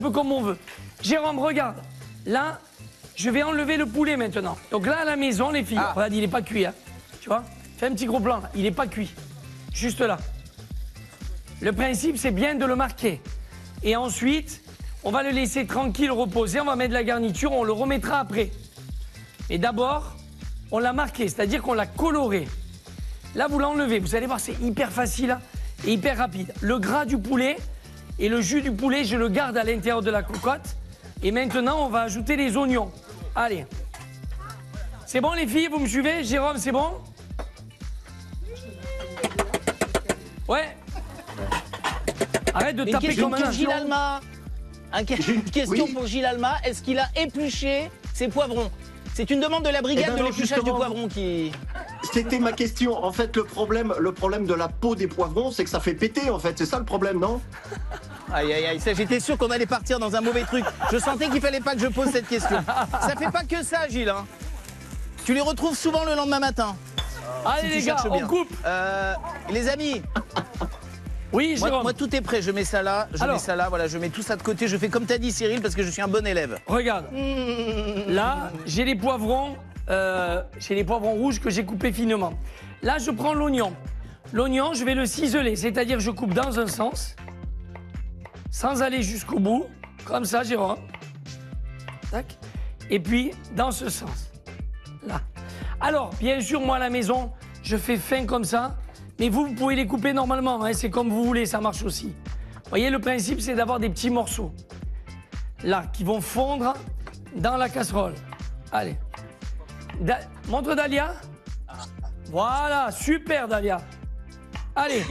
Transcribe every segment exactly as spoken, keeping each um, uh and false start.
Un peu comme on veut. Jérôme, regarde. Là, je vais enlever le poulet maintenant. Donc là, à la maison, les filles, ah. regarde, il n'est pas cuit. Hein. Tu vois? Fais un petit gros plan, là. Il n'est pas cuit. Juste là. Le principe, c'est bien de le marquer. Et ensuite, on va le laisser tranquille reposer. On va mettre de la garniture, on le remettra après. Et d'abord, on l'a marqué, c'est-à-dire qu'on l'a coloré. Là, vous l'enlevez. Vous allez voir, c'est hyper facile et hyper rapide. Le gras du poulet et le jus du poulet, je le garde à l'intérieur de la cocotte. Et maintenant, on va ajouter les oignons. Allez. C'est bon, les filles, vous me suivez? Jérôme, c'est bon? Ouais. Arrête de Une taper question comme un pour Gilles avion. Alma. Un- Une question Oui. pour Gilles Alma. Est-ce qu'il a épluché ses poivrons? C'est une demande de la brigade Eh ben de non, l'épluchage du justement. poivron qui... C'était ma question. En fait, le problème, le problème de la peau des poivrons, c'est que ça fait péter, en fait. C'est ça le problème, non? Aïe, aïe, aïe, ça, j'étais sûr qu'on allait partir dans un mauvais truc. Je sentais qu'il fallait pas que je pose cette question. Ça fait pas que ça, Gilles. Hein. Tu les retrouves souvent le lendemain matin. Allez, si tu les gars, cherches on bien. coupe. Euh, les amis, Oui, moi, Jérôme. moi, tout est prêt. Je mets ça là, je Alors. mets ça là, voilà, je mets tout ça de côté. Je fais comme t'as dit, Cyril, parce que je suis un bon élève. Regarde. Là, j'ai les poivrons, euh, j'ai les poivrons rouges que j'ai coupés finement. Là, je prends l'oignon. L'oignon, je vais le ciseler, c'est-à-dire je coupe dans un sens, sans aller jusqu'au bout, comme ça, Jérôme. Tac. Et puis, dans ce sens. Là. Alors, bien sûr, moi, à la maison, je fais fin comme ça, mais vous, vous pouvez les couper normalement, hein, c'est comme vous voulez, ça marche aussi. Vous voyez, le principe, c'est d'avoir des petits morceaux. Là, qui vont fondre dans la casserole. Allez. Da- Montre Dalia. Voilà, super Dalia. Allez.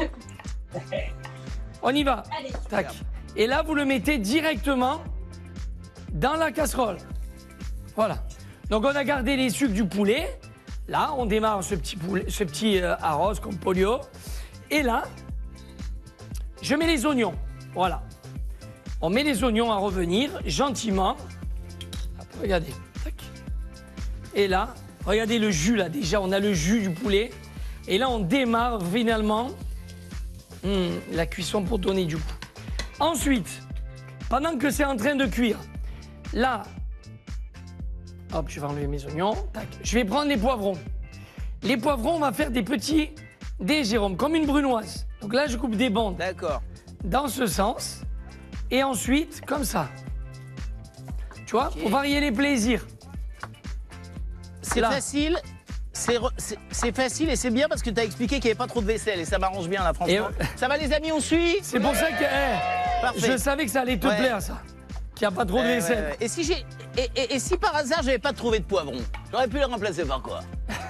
On y va. Tac. Et là, vous le mettez directement dans la casserole. Voilà. Donc, on a gardé les sucres du poulet. Là, on démarre ce petit, poulet, ce petit euh, arroz comme polio. Et là, je mets les oignons. Voilà. On met les oignons à revenir gentiment. Hop, regardez. Tac. Et là, regardez le jus là. Déjà, on a le jus du poulet. Et là, on démarre finalement hum, la cuisson pour donner du goût. Ensuite, pendant que c'est en train de cuire, là, hop, je vais enlever mes oignons. Tac. Je vais prendre les poivrons. Les poivrons, on va faire des petits dés, Jérôme, comme une brunoise. Donc là, je coupe des bandes D'accord. dans ce sens. Et ensuite, comme ça. Tu vois, Ok. pour varier les plaisirs. C'est Là. facile. C'est re- c'est- c'est facile et c'est bien parce que tu as expliqué qu'il n'y avait pas trop de vaisselle et ça m'arrange bien là, franchement. Et- Ça va les amis, on suit? C'est pour ça que eh, Parfait. je savais que ça allait te Ouais. plaire, ça. Qu'il n'y a pas trop de Ouais, ouais, vaisselle. ouais. Et si j'ai et, et- et si par hasard j'avais pas trouvé de poivron, j'aurais pu le remplacer par quoi?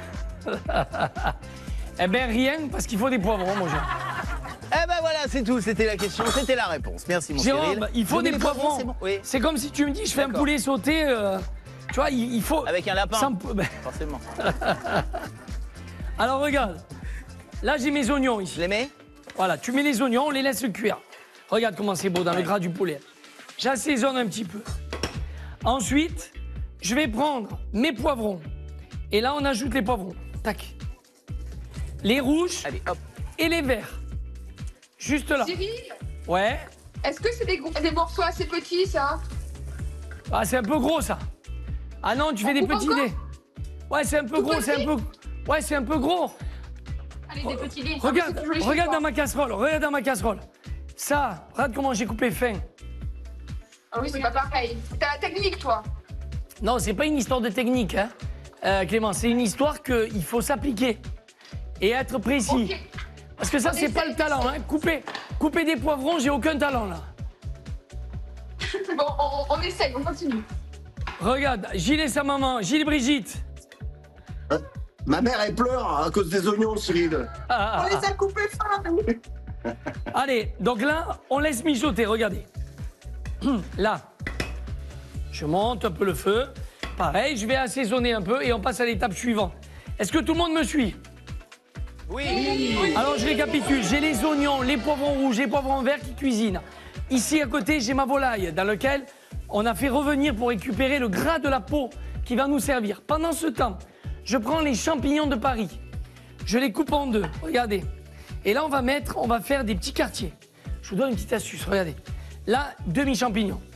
Eh bien, rien, parce qu'il faut des poivrons, mon Jean. Eh ben voilà, c'est tout, c'était la question, c'était la réponse. Merci mon Jérôme, Cyril. il faut Je mets des les poivrons. c'est bon. Oui, C'est comme si tu me dis, je fais un D'accord. poulet sauté. euh, tu vois, il, il faut. avec un lapin, sans pou- ben, forcément. alors, regarde. Là, j'ai mes oignons Je ici. les mets? Voilà, tu mets les oignons, on les laisse cuire. Regarde comment c'est beau dans le Ouais. gras du poulet. J'assaisonne un petit peu. Ensuite, je vais prendre mes poivrons. Et là, on ajoute les poivrons. Tac. Les rouges Allez, hop. et les verts. Juste là. Cyril, Ouais. est-ce que c'est des, gros- des morceaux assez petits, ça? Ah, c'est un peu gros, ça. Ah non, tu fais On des coupe petits encore dés. Ouais, c'est un peu Tout gros, c'est un petit peu... Ouais, c'est un peu gros. Allez, des petits dés. Regarde, Ah, c'est joli chez regarde toi. dans ma casserole, regarde dans ma casserole. Ça, regarde comment j'ai coupé fin. Ah oui, c'est pas pareil. T'as la technique, toi. Non, c'est pas une histoire de technique, hein, euh, Clément. C'est une histoire qu'il faut s'appliquer et être précis. Ok. Parce que ça, On c'est pas essaie, le talent. on Hein. Couper, couper des poivrons, j'ai aucun talent, là. Bon, on, on essaye, on continue. Regarde, Gilles et sa maman, Gilles et Brigitte. Euh, Ma mère, elle pleure à cause des oignons, Cyril. Ah, ah, ah. a coupés fin. Allez, donc là, on laisse mijoter, regardez. Hum, Là, je monte un peu le feu. Pareil, je vais assaisonner un peu et on passe à l'étape suivante. Est-ce que tout le monde me suit? Oui. Alors, je récapitule. J'ai les oignons, les poivrons rouges, les poivrons verts qui cuisinent. Ici, à côté, j'ai ma volaille dans laquelle on a fait revenir pour récupérer le gras de la peau qui va nous servir. Pendant ce temps, je prends les champignons de Paris. Je les coupe en deux. Regardez. Et là, on va mettre, on va faire des petits quartiers. Je vous donne une petite astuce. Regardez. Là, demi-champignons.